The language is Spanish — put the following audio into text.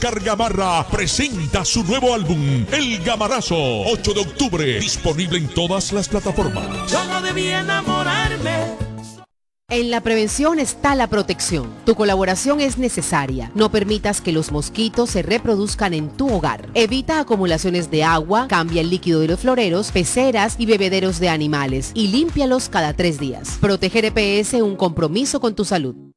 Cargamarra presenta su nuevo álbum, El Gamarazo, 8 de octubre, disponible en todas las plataformas. Yo no debía enamorarme. En la prevención está la protección. Tu colaboración es necesaria. No permitas que los mosquitos se reproduzcan en tu hogar. Evita acumulaciones de agua, cambia el líquido de los floreros, peceras y bebederos de animales y límpialos cada 3 días. Proteger EPS, un compromiso con tu salud.